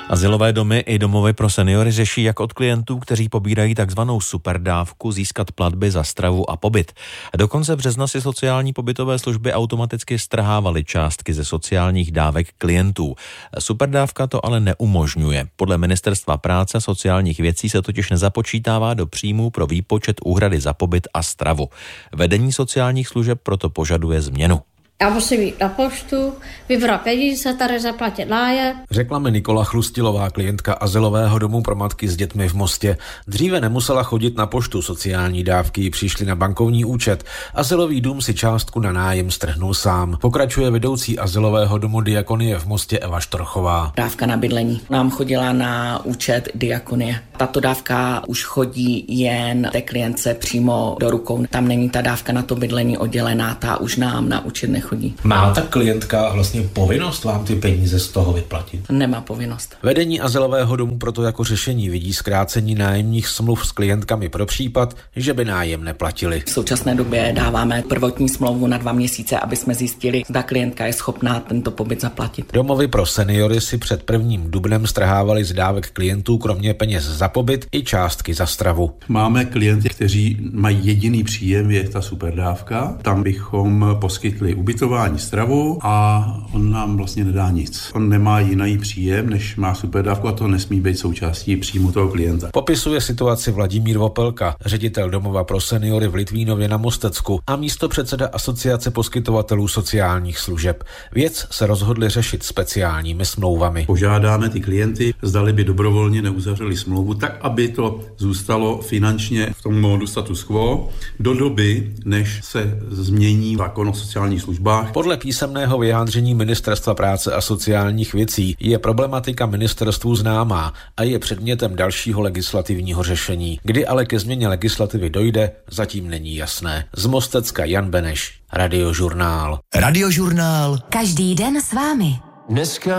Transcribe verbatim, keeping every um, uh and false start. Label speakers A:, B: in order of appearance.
A: Azylové domy i domovy pro seniory řeší, jak od klientů, kteří pobírají takzvanou superdávku, získat platby za stravu a pobyt. Do konce března si sociální pobytové služby automaticky strhávaly částky ze sociálních dávek klientů. Superdávka to ale neumožňuje. Podle Ministerstva práce a sociálních věcí se totiž nezapočítává do příjmů pro výpočet úhrady za pobyt a stravu. Vedení sociálních služeb proto požaduje změnu.
B: Já musím jít na poštu, vybrat peníze, tady zaplatit nájem.
C: Řekla mi Nikola Chlustilová, klientka azylového domu pro matky s dětmi v Mostě. Dříve nemusela chodit na poštu, sociální dávky jí přišly na bankovní účet. Azylový dům si částku na nájem strhnul sám. Pokračuje vedoucí azylového domu Diakonie v Mostě Eva Štorchová.
D: Dávka na bydlení nám chodila na účet Diakonie. Tato dávka už chodí jen té klientce přímo do rukou. Tam není ta dávka na to bydlení oddělená, ta už nám na účet nechodí.
C: Má ta klientka vlastně povinnost vám ty peníze z toho vyplatit?
D: Nemá povinnost.
C: Vedení azylového domu proto jako řešení vidí zkrácení nájemních smluv s klientkami pro případ, že by nájem neplatili.
D: V současné době dáváme prvotní smlouvu na dva měsíce, aby jsme zjistili, zda klientka je schopná tento pobyt zaplatit.
C: Domovy pro seniory si před prvním dubnem strhávali z dávek klientů kromě peněz za pobyt i částky za stravu.
E: Máme klienty, kteří mají jediný příjem, je ta superdávka. Tam bychom poskytli ubytování, stravu a on nám vlastně nedá nic. On nemá jiný příjem, než má superdávku a to nesmí být součástí příjmu toho klienta.
C: Popisuje situaci Vladimír Vopelka, ředitel domova pro seniory v Litvínově na Mostecku a místopředseda Asociace poskytovatelů sociálních služeb. Věc se rozhodli řešit speciálními smlouvami.
E: Požádáme ty klienty, zdali by dobrovolně neuzavřeli smlouvu, tak aby to zůstalo finančně v tom módu status quo do doby, než se změní zákon o sociálních službách.
C: Podle písemného vyjádření Ministerstva práce a sociálních věcí je problematika ministerstvu známá a je předmětem dalšího legislativního řešení. Kdy ale ke změně legislativy dojde, zatím není jasné. Z Mostecka Jan Beneš, Radiožurnál.
F: Radiožurnál.
G: Každý den s vámi.
F: Dneska